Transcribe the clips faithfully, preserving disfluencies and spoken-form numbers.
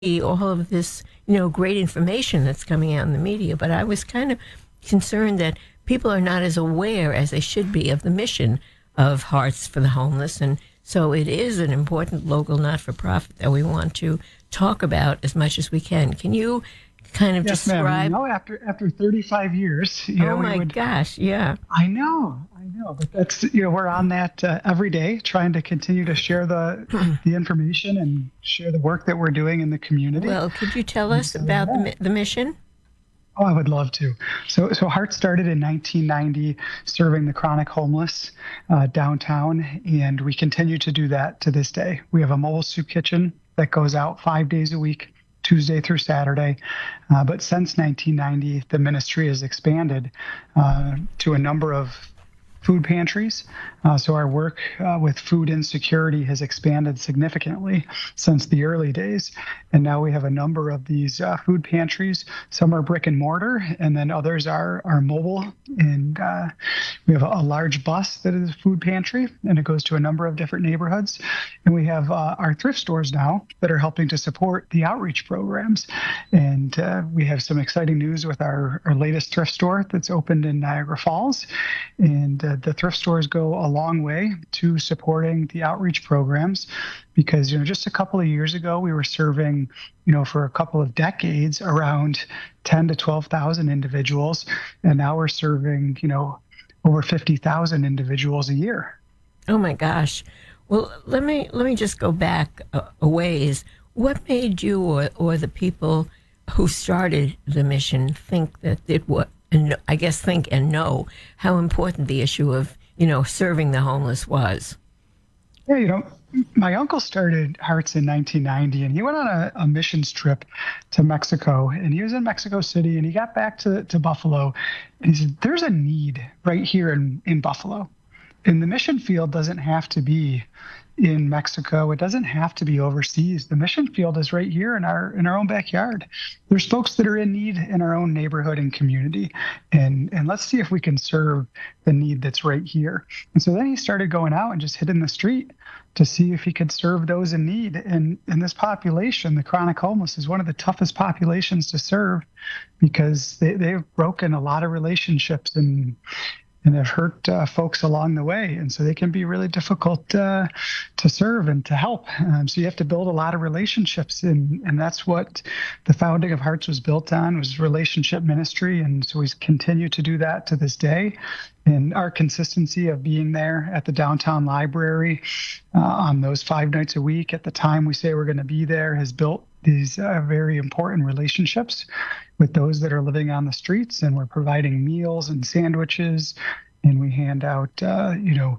all of this, you know, great information that's coming out in the media, but I was kind of concerned that people are not as aware as they should be of the mission of Hearts for the Homeless. And so it is an important local not-for-profit that we want to talk about as much as we can. Can you kind of Yes, ma'am. You describe? know, after after thirty-five years, you Oh know, we my would. gosh, yeah. I know, I know, but that's you know, we're on that uh, every day, trying to continue to share the the information and share the work that we're doing in the community. Well, could you tell And us so, about the yeah. mi- the mission? Oh, I would love to. So, so Heart started in nineteen ninety, serving the chronic homeless uh, downtown, and we continue to do that to this day. We have a mobile soup kitchen that goes out five days a week, Tuesday through Saturday. Uh, but since nineteen ninety, the ministry has expanded uh, to a number of food pantries. Uh, so our work uh, with food insecurity has expanded significantly since the early days. And now we have a number of these uh, food pantries. Some are brick and mortar, and then others are, are mobile. And uh, we have a, a large bus that is a food pantry, and it goes to a number of different neighborhoods. And we have uh, our thrift stores now that are helping to support the outreach programs. And uh, we have some exciting news with our, our latest thrift store that's opened in Niagara Falls. And uh, the thrift stores go a long way to supporting the outreach programs because, you know, just a couple of years ago, we were serving, you know, for a couple of decades around ten to twelve thousand individuals. And now we're serving, you know, over fifty thousand individuals a year. Oh my gosh. Well, let me let me just go back a, a ways. What made you or, or the people who started the mission think that it would, and I guess think and know how important the issue of, you know, serving the homeless was? Yeah, you know, my uncle started Hearts in nineteen ninety, and he went on a, a missions trip to Mexico. And he was in Mexico City, and he got back to, to Buffalo. And he said, "There's a need right here in, in Buffalo. And the mission field doesn't have to be in Mexico. It doesn't have to be overseas. The mission field is right here in our in our own backyard. There's folks that are in need in our own neighborhood and community, and and let's see if we can serve the need that's right here." And so then he started going out and just hitting the street to see if he could serve those in need. And in this population, the chronic homeless is one of the toughest populations to serve because they, they've broken a lot of relationships and and have hurt uh, folks along the way. And so they can be really difficult uh, to serve and to help. Um, so you have to build a lot of relationships. And, and that's what the founding of Hearts was built on, was relationship ministry. And so we continue to do that to this day. And our consistency of being there at the downtown library uh, on those five nights a week at the time we say we're going to be there has built these uh, very important relationships with those that are living on the streets. And we're providing meals and sandwiches, and we hand out, uh, you know,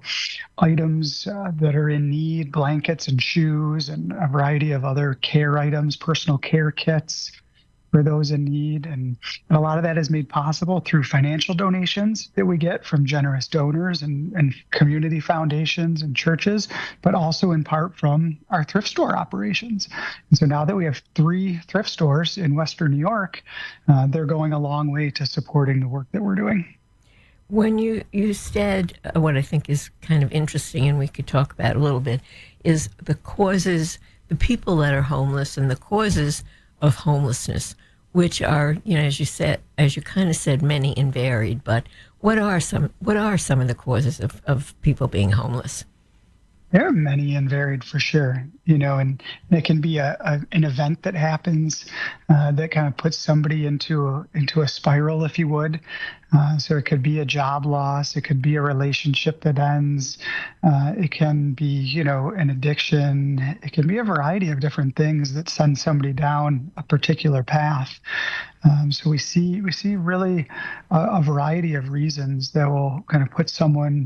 items uh, that are in need, blankets and shoes, and a variety of other care items, personal care kits for those in need. And, and a lot of that is made possible through financial donations that we get from generous donors and, and community foundations and churches, but also in part from our thrift store operations. And so now that we have three thrift stores in Western New York, uh, they're going a long way to supporting the work that we're doing. When you, you said uh, what I think is kind of interesting, and we could talk about a little bit, is the causes, the people that are homeless and the causes of homelessness, which are, you know, as you said, as you kind of said, many and varied. But what are some what are some of the causes of, of people being homeless? There are many and varied for sure, you know, and it can be a, a an event that happens uh, that kind of puts somebody into a, into a spiral, if you would. Uh, so it could be a job loss, it could be a relationship that ends, uh, it can be, you know, an addiction, it can be a variety of different things that send somebody down a particular path. Um, so we see we see really a, a variety of reasons that will kind of put someone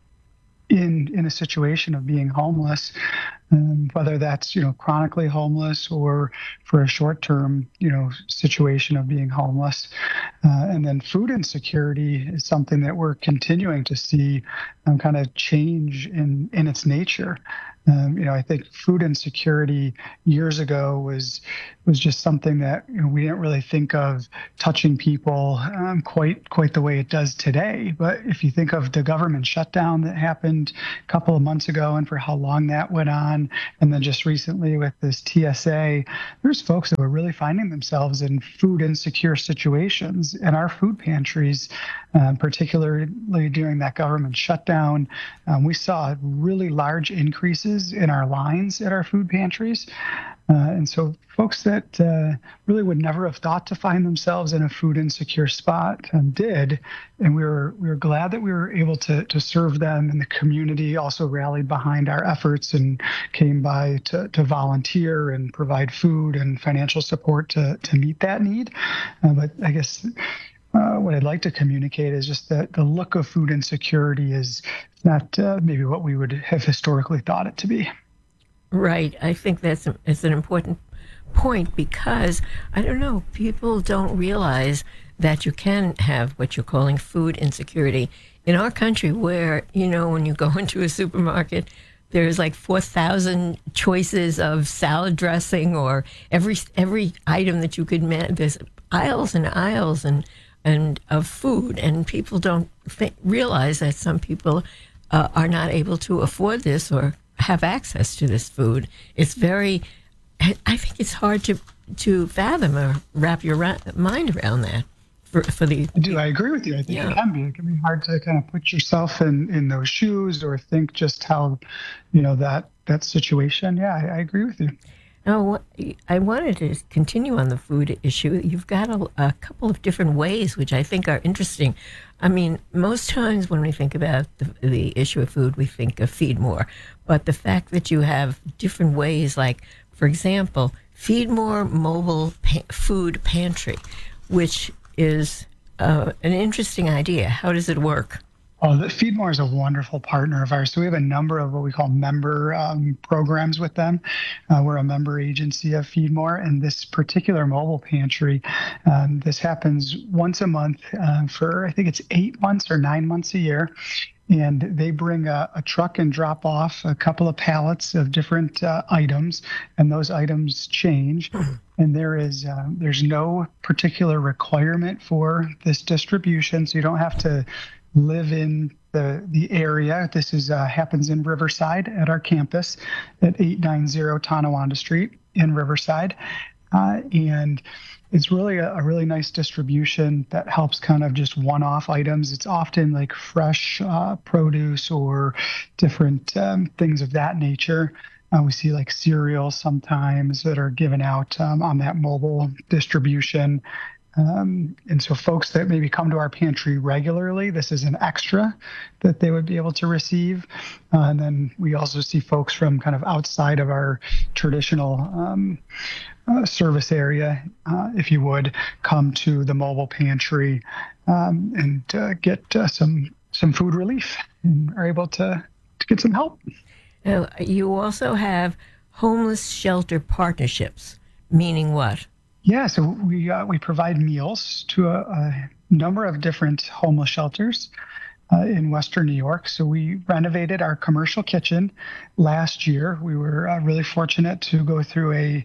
in in a situation of being homeless, um, whether that's, you know, chronically homeless or for a short term, you know, situation of being homeless. Uh, and then food insecurity is something that we're continuing to see um, kind of change in in its nature. Um, you know, I think food insecurity years ago was was just something that, you know, we didn't really think of touching people um, quite quite the way it does today. But if you think of the government shutdown that happened a couple of months ago and for how long that went on, and then just recently with this T S A, there's folks that were really finding themselves in food insecure situations in our food pantries, um, particularly during that government shutdown. Um, we saw really large increases in our lines at our food pantries. Uh, and so folks that uh, really would never have thought to find themselves in a food insecure spot um, did. And we were we were glad that we were able to to serve them, and the community also rallied behind our efforts and came by to, to volunteer and provide food and financial support to, to meet that need. Uh, but I guess Uh, what I'd like to communicate is just that the look of food insecurity is not uh, maybe what we would have historically thought it to be. Right. I think that's, a, it's an important point because, I don't know, people don't realize that you can have what you're calling food insecurity. In our country where, you know, when you go into a supermarket, there's like four thousand choices of salad dressing or every every item that you could, ma- there's aisles and aisles and and of food, and people don't th- realize that some people uh, are not able to afford this or have access to this food. It's very, I think it's hard to to fathom or wrap your ra- mind around that. For, for the, I do. I agree with you. I think yeah. it can be. It can be hard to kind of put yourself in, in those shoes or think just how, you know, that that situation. Yeah, I, I agree with you. Now, I wanted to continue on the food issue. You've got a, a couple of different ways, which I think are interesting. I mean, most times when we think about the, the issue of food, we think of Feed More. But the fact that you have different ways, like, for example, Feed More Mobile pa- Food Pantry, which is uh, an interesting idea. How does it work? Oh, the Feedmore is a wonderful partner of ours. So we have a number of what we call member um, programs with them. Uh, we're a member agency of Feedmore, and this particular mobile pantry, um, this happens once a month uh, for I think it's eight months or nine months a year. And they bring a, a truck and drop off a couple of pallets of different uh, items, and those items change. And there is uh, there's no particular requirement for this distribution, so you don't have to live in the the area. This is uh, happens in Riverside at our campus at eight ninety Tonawanda Street in Riverside, uh, and it's really a, a really nice distribution that helps kind of just one-off items. It's often like fresh uh, produce or different um, things of that nature. Uh, we see like cereals sometimes that are given out um, on that mobile distribution. Um, and so folks that maybe come to our pantry regularly, this is an extra that they would be able to receive. Uh, and then we also see folks from kind of outside of our traditional um, uh, service area, uh, if you would, come to the mobile pantry um, and uh, get uh, some some food relief and are able to, to get some help. Now, you also have homeless shelter partnerships, meaning what? Yeah, so we uh, we provide meals to a, a number of different homeless shelters uh, in Western New York. So we renovated our commercial kitchen last year. We were uh, really fortunate to go through a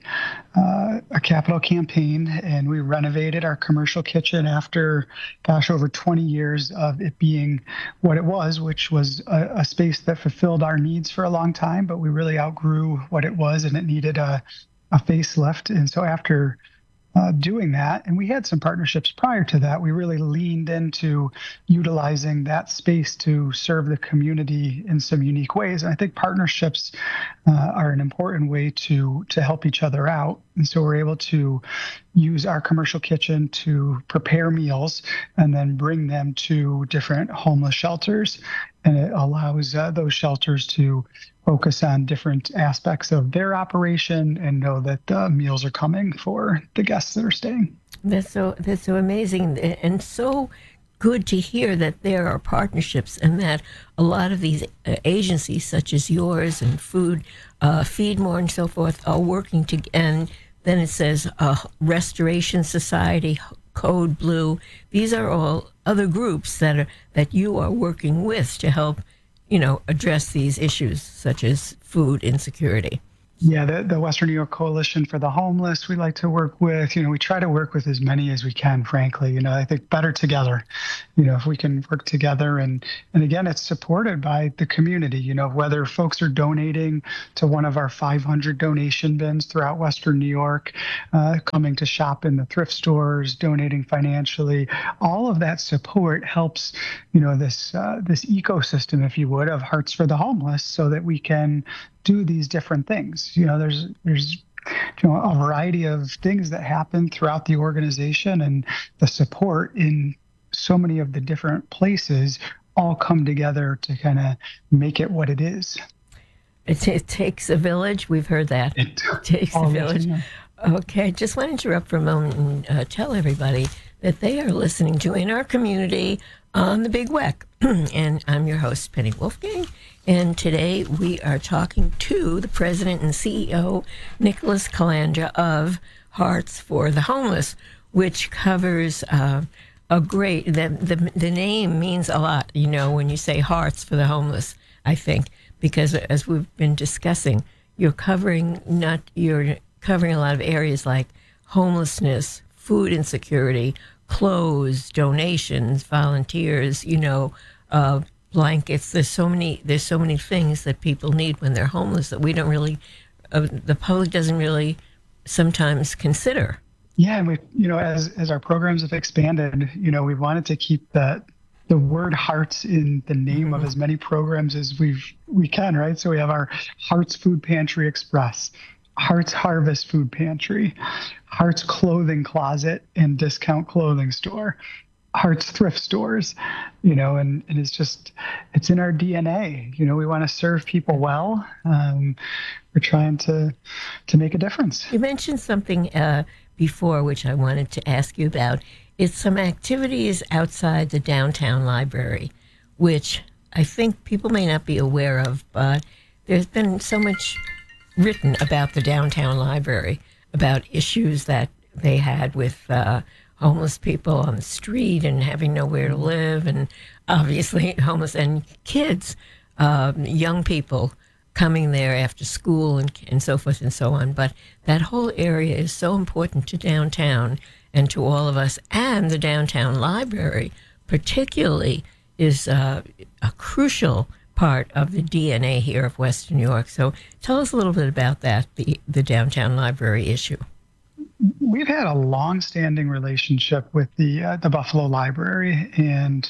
uh, a capital campaign, and we renovated our commercial kitchen after, gosh, over twenty years of it being what it was, which was a, a space that fulfilled our needs for a long time, but we really outgrew what it was, and it needed a a facelift. And so after Uh, doing that. And we had some partnerships prior to that. We really leaned into utilizing that space to serve the community in some unique ways. And I think partnerships uh, are an important way to to help each other out. And so we're able to use our commercial kitchen to prepare meals and then bring them to different homeless shelters. And it allows uh, those shelters to focus on different aspects of their operation and know that the meals are coming for the guests that are staying. That's so that's so amazing and so good to hear that there are partnerships and that a lot of these uh, agencies such as yours and Food, uh, Feed More and so forth are working to, and then it says uh, Restoration Society, Code Blue. These are all other groups that are that you are working with to help, you know, address these issues such as food insecurity? Yeah, the, the Western New York Coalition for the Homeless, we like to work with. You know, we try to work with as many as we can, frankly. You know, I think better together, you know, if we can work together. And, and again, it's supported by the community, you know, whether folks are donating to one of our five hundred donation bins throughout Western New York, uh, coming to shop in the thrift stores, donating financially, all of that support helps, you know, this, uh, this ecosystem, if you would, of Hearts for the Homeless so that we can do these different things. You know, there's there's you know a variety of things that happen throughout the organization, and the support in so many of the different places all come together to kind of make it what it is. It, it takes a village. We've heard that. It, it takes a village. Yeah. Okay, just want to interrupt for a moment and uh, tell everybody that they are listening to In Our Community on the Big W E C. And I'm your host, Penny Wolfgang. And today we are talking to the president and C E O, Nicholas Calandra of Hearts for the Homeless, which covers uh, a great, the, the, the name means a lot, you know, when you say Hearts for the Homeless, I think, because as we've been discussing, you're covering not, you're covering a lot of areas like homelessness, food insecurity, clothes, donations, volunteers, you know, uh, blankets. There's so many. There's so many things that people need when they're homeless that we don't really, uh, the public doesn't really sometimes consider. Yeah, and we, you know, as as our programs have expanded, you know, we wanted to keep the the word Hearts in the name mm-hmm. of as many programs as we've we can, right? So we have our Hearts Food Pantry Express, Hearts Harvest Food Pantry, Hearts Clothing Closet and Discount Clothing Store, Hearts Thrift Stores, you know, and, and it's just, it's in our D N A. You know, we want to serve people well. Um, we're trying to to make a difference. You mentioned something uh, before, which I wanted to ask you about. It's some activities outside the downtown library, which I think people may not be aware of, but there's been so much written about the downtown library, about issues that they had with uh, homeless people on the street and having nowhere to live, and obviously homeless and kids, um, young people coming there after school and, and so forth and so on. But that whole area is so important to downtown and to all of us, and the downtown library particularly is uh, a crucial part of the D N A here of Western New York. So tell us a little bit about that, the, the downtown library issue. We've had a long-standing relationship with the uh, the Buffalo Library, and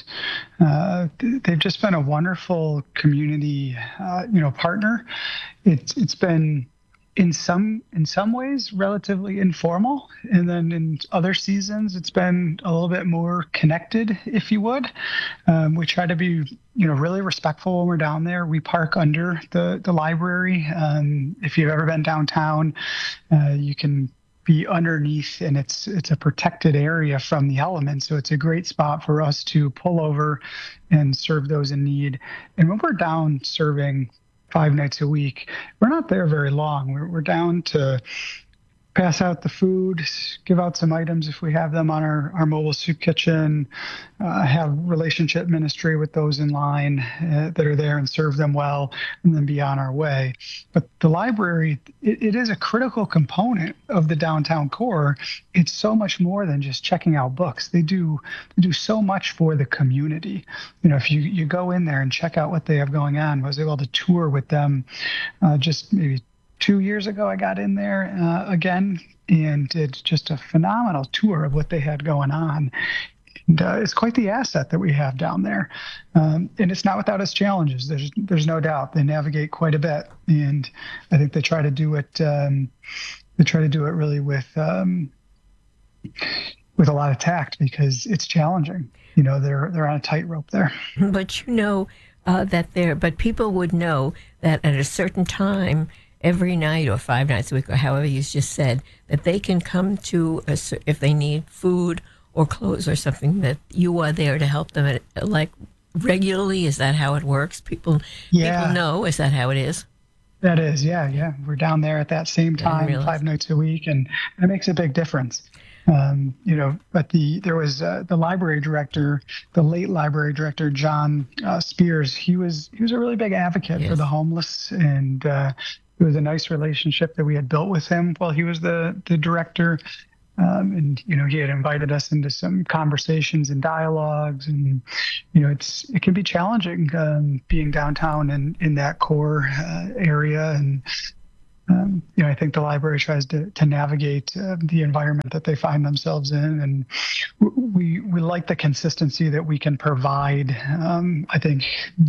uh, they've just been a wonderful community, uh, you know, partner. It's it's been in some in some ways relatively informal, and then in other seasons it's been a little bit more connected, if you would. Um, we try to be, you know, really respectful when we're down there. We park under the the library. Um, if you've ever been downtown, uh, you can be underneath, and it's it's a protected area from the elements. So it's a great spot for us to pull over and serve those in need. And when we're down serving five nights a week, we're not there very long. We're, we're down to pass out the food, give out some items if we have them on our, our mobile soup kitchen, uh, have relationship ministry with those in line uh, that are there and serve them well, and then be on our way. But the library, it, it is a critical component of the downtown core. It's so much more than just checking out books. They do they do so much for the community. You know, if you, you go in there and check out what they have going on, I was able to tour with them uh, just maybe Two years ago, I got in there uh, again and did just a phenomenal tour of what they had going on. And uh, it's quite the asset that we have down there. Um, and it's not without its challenges. There's there's no doubt. They navigate quite a bit. And I think they try to do it, um, they try to do it really with, um, with a lot of tact, because it's challenging. You know, they're, they're on a tightrope there. But you know uh, that there, but people would know that at a certain time, every night or five nights a week, or however you just said, that they can come to, a, if they need food or clothes or something, that you are there to help them, at, like, regularly? Is that how it works? People, yeah. people know, is that how it is? That is, yeah, yeah. We're down there at that same time, five nights a week, and it makes a big difference. Um, you know, but the there was uh, the library director, the late library director John uh, Spears. He was he was a really big advocate for Yes. the homeless, and uh, it was a nice relationship that we had built with him while he was the the director. Um, and you know, he had invited us into some conversations and dialogues, and you know, it's it can be challenging um, being downtown and in that core uh, area. And um, you know, I think the library tries to to navigate uh, the environment that they find themselves in, and we we like the consistency that we can provide. Um, I think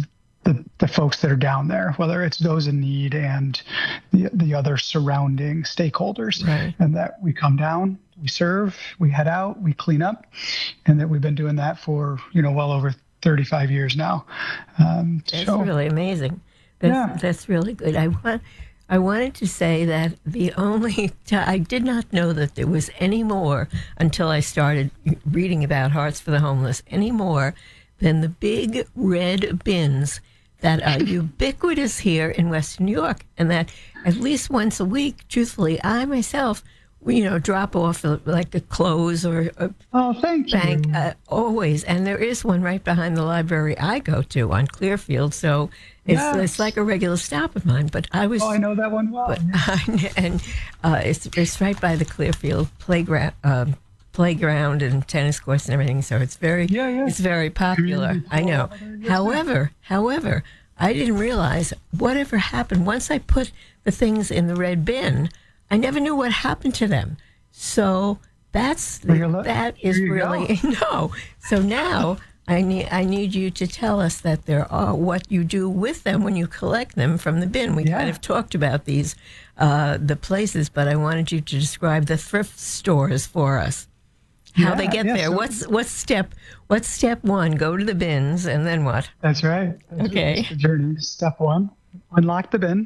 the the folks that are down there, whether it's those in need and the the other surrounding stakeholders, Right. and that we come down, we serve, we head out, we clean up, and that we've been doing that for you know well over thirty-five years now. Um, That's so really amazing. That's, yeah, that's really good. I want, I wanted to say that the only t- I did not know that there was any more until I started reading about Hearts for the Homeless, any more than the big red bins that are ubiquitous here in Western New York, and that at least once a week, truthfully, I myself, you know, drop off uh, like a clothes or a oh, thank bank you. uh, always, and there is one right behind the library I go to on Clearfield, so it's it's like Yes. a regular stop of mine. But I was, Oh, I know that one well. but and uh, it's it's right by the Clearfield playground. Um, playground and tennis courts and everything, so it's very Yeah, yeah. it's very popular. Community I know. pool over there, yes, However, however, I didn't realize whatever happened once I put the things in the red bin. I never knew what happened to them. So that's Well, you're lu- that is there you really no. So now I need I need you to tell us that there are what you do with them when you collect them from the bin. We Yeah. kind of talked about these uh, the places, but I wanted you to describe the thrift stores for us. How Yeah, they get yeah, there? so- What's what's step what's step one? Go to the bins, and then what? That's right. That's Okay. That's the journey. Step one: unlock the bin,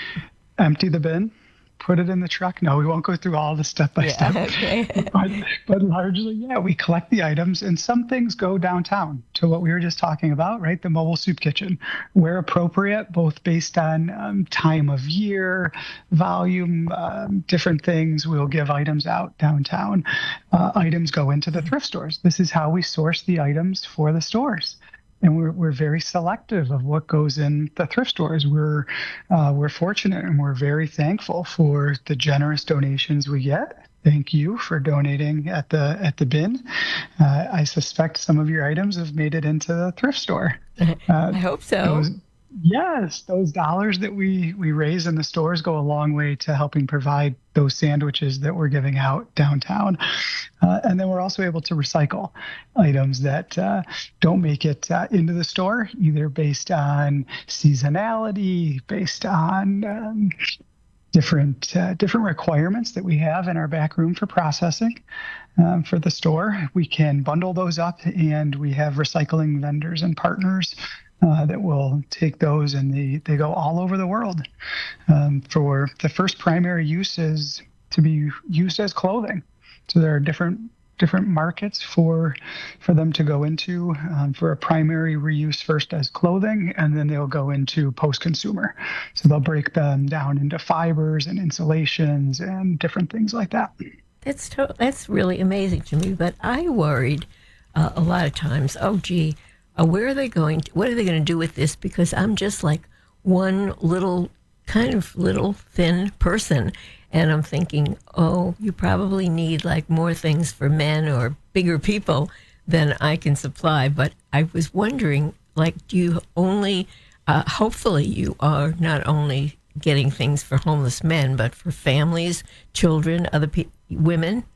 empty the bin, put it in the truck. No, we won't go through all the step by step. Okay. But, but largely, yeah, we collect the items, and some things go downtown to what we were just talking about, right? The mobile soup kitchen, where appropriate, both based on um, time of year, volume, um, different things. We'll give items out downtown. Uh, items go into the thrift stores. This is how we source the items for the stores. And we're, we're very selective of what goes in the thrift stores. We're uh, we're fortunate and we're very thankful for the generous donations we get. Thank you for donating at the at the bin. Uh, I suspect some of your items have made it into the thrift store. Uh, I hope so. those, yes, those dollars that we we raise in the stores go a long way to helping provide those sandwiches that we're giving out downtown. Uh, and then we're also able to recycle items that uh, don't make it uh, into the store, either based on seasonality, based on um, different uh, different requirements that we have in our back room for processing um, for the store. We can bundle those up, and we have recycling vendors and partners uh, that will take those, and they, they go all over the world. Um, for the first primary use is to be used as clothing. So there are different different markets for for them to go into um, for a primary reuse first as clothing, and then they'll go into post-consumer. So they'll break them down into fibers and insulations and different things like that. That's to- that's really amazing to me. But I worried uh, a lot of times. Oh, gee, uh, where are they going? To, what are they going to do with this? Because I'm just like one little kind of little thin person, and I'm thinking, oh, you probably need like more things for men or bigger people than I can supply. But I was wondering, like, do you only? Uh, hopefully, you are not only getting things for homeless men, but for families, children, other pe- women.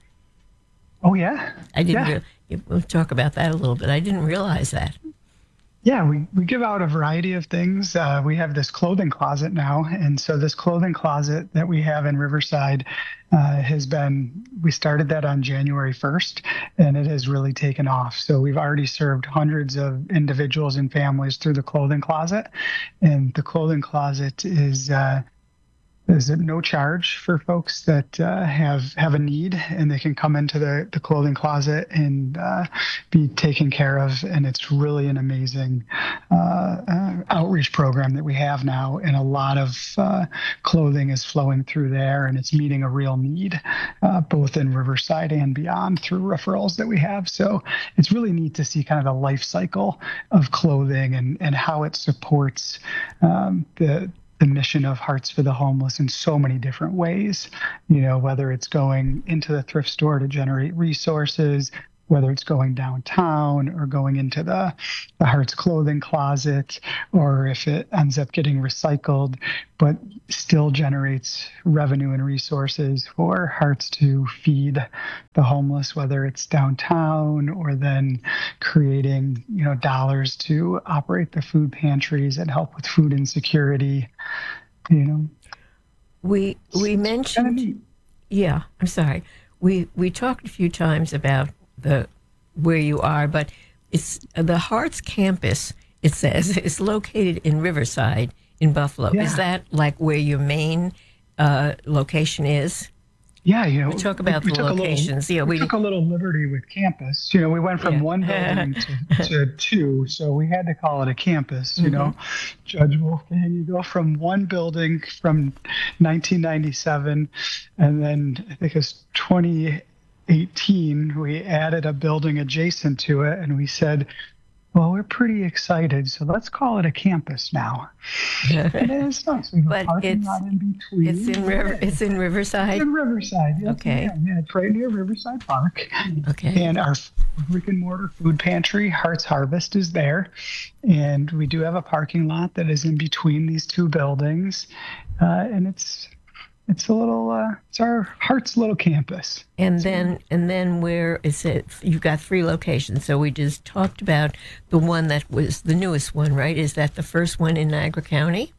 Oh yeah, I didn't. yeah. Rea- we'll talk about that a little bit. I didn't realize that. Yeah, we, we give out a variety of things. Uh, we have this clothing closet now. And so this clothing closet that we have in Riverside uh, has been, we started that on January first, and it has really taken off. So we've already served hundreds of individuals and families through the clothing closet. And the clothing closet is, uh, There's no charge for folks that uh, have have a need, and they can come into the, the clothing closet and uh, be taken care of. And it's really an amazing uh, uh, outreach program that we have now, and a lot of uh, clothing is flowing through there, and it's meeting a real need, uh, both in Riverside and beyond through referrals that we have. So it's really neat to see kind of the life cycle of clothing and and how it supports um, the the mission of Hearts for the Homeless in so many different ways, you know, whether it's going into the thrift store to generate resources, whether it's going downtown or going into the, the Hearts clothing closet, or if it ends up getting recycled, but still generates revenue and resources for Hearts to feed the homeless, whether it's downtown or then creating, you know, dollars to operate the food pantries and help with food insecurity, you know. We we mentioned, yeah, I'm sorry. We we talked a few times about the where you are, but it's the Hearts campus. It says is located in Riverside in Buffalo. Yeah. Is that like where your main uh, location is? Yeah, you know, we talk about we, the we locations. Little, yeah, we, we took a little liberty with campus. You know, we went from yeah. one building to, to two, so we had to call it a campus. You mm-hmm. know, Judge Wolfgang, you go from one building from nineteen ninety-seven, and then I think it's twenty eighteen, we added a building adjacent to it, and we said, well, we're pretty excited, so let's call it a campus now. It is nice. We have but a parking lot in between. It's in River. It's in Riverside. It's in Riverside. Yes, okay. Yeah, yeah, it's right near Riverside Park. Okay. And our brick and mortar food pantry, Hearts Harvest, is there, and we do have a parking lot that is in between these two buildings, uh, and it's. It's a little, uh, it's our Heart's little campus. And then, and then where is it? You've got three locations. So we just talked about the one that was the newest one, right? Is that the first one in Niagara County?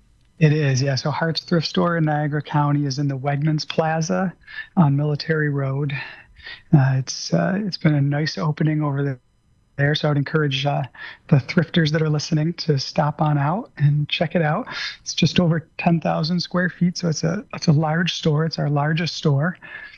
It is, yeah. So Heart's Thrift Store in Niagara County is in the Wegmans Plaza on Military Road. Uh, it's uh, it's been a nice opening over there. There, so I would encourage uh, the thrifters that are listening to stop on out and check it out. It's just over ten thousand square feet, so it's a it's a large store. It's our largest store,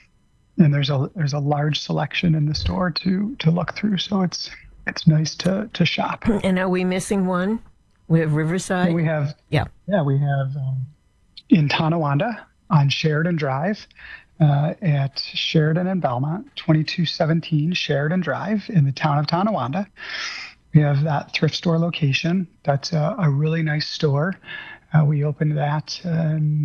and there's a there's a large selection in the store to to look through. So it's it's nice to to shop. And are we missing one? We have Riverside. And we have yeah yeah we have um, in Tonawanda on Sheridan Drive. Uh, at Sheridan and Belmont, twenty-two seventeen Sheridan Drive in the town of Tonawanda. We have that thrift store location. That's a, a really nice store. Uh, we opened that um,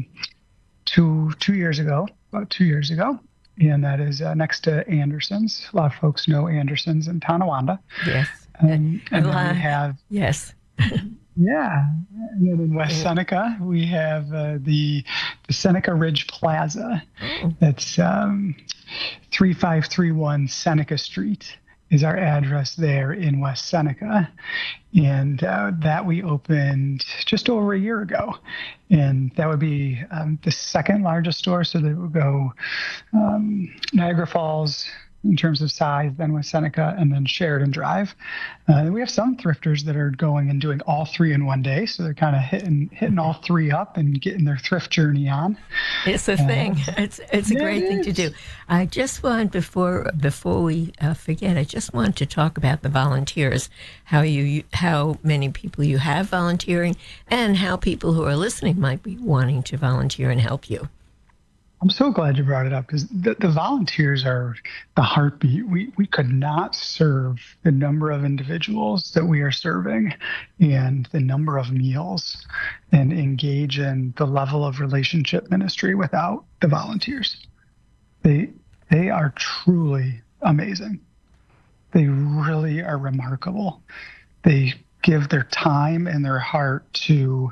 two two years ago, about two years ago, and that is uh, next to Anderson's. A lot of folks know Anderson's in Tonawanda. Yes. Um, and then we have yes. Yeah, and then in West Seneca, we have uh, the the Seneca Ridge Plaza. That's um, three five three one Seneca Street is our address there in West Seneca. And uh, that we opened just over a year ago. And that would be um, the second largest store, so that would go um, Niagara Falls, in terms of size, then with Seneca, and then Sheridan Drive. Uh, and we have some thrifters that are going and doing all three in one day, so they're kind of hitting hitting all three up and getting their thrift journey on. It's a uh, thing. It's it's a yeah, great it thing is. to do. I just want before before we uh, forget, I just want to talk about the volunteers, how you how many people you have volunteering, and how people who are listening might be wanting to volunteer and help you. I'm so glad you brought it up, because the, the volunteers are the heartbeat. We we could not serve the number of individuals that we are serving and the number of meals and engage in the level of relationship ministry without the volunteers. They they are truly amazing. They really are remarkable. They give their time and their heart to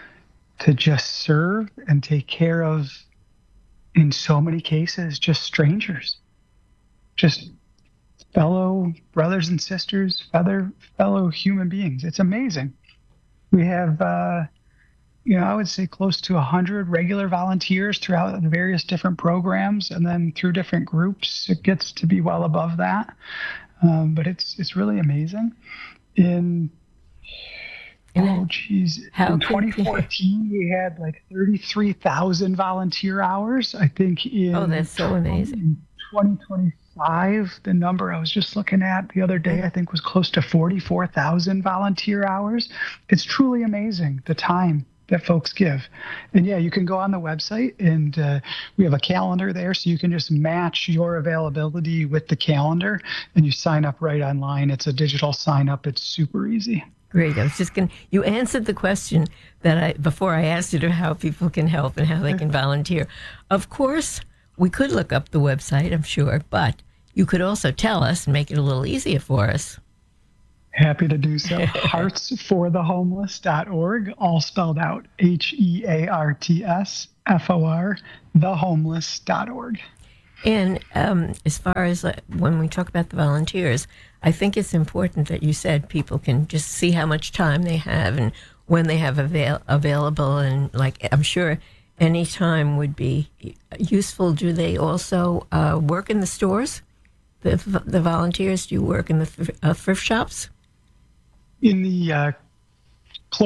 to just serve and take care of, in so many cases, just strangers, just fellow brothers and sisters, other fellow human beings. It's amazing. We have, uh, you know, I would say close to one hundred regular volunteers throughout the various different programs, and then through different groups, it gets to be well above that. Um, but it's it's really amazing. In And Oh, geez. how In can twenty fourteen, we had like thirty-three thousand volunteer hours. I think oh, in, that's so amazing. in twenty twenty-five, the number I was just looking at the other day, I think was close to forty-four thousand volunteer hours. It's truly amazing the time that folks give. And yeah, you can go on the website and uh, we have a calendar there, so you can just match your availability with the calendar and you sign up right online. It's a digital sign up. It's super easy. Great. I was just going to, you answered the question that I, before I asked you to how people can help and how they can volunteer. Of course, we could look up the website, I'm sure, but you could also tell us and make it a little easier for us. Happy to do so. hearts for the homeless dot org, all spelled out, H E A R T S F O R, the homeless dot org. And um, as far as uh, when we talk about the volunteers, I think it's important that you said people can just see how much time they have and when they have avail- available. And like, I'm sure any time would be useful. Do they also uh, work in the stores? The, the volunteers, do you work in the th- uh, thrift shops? In the uh,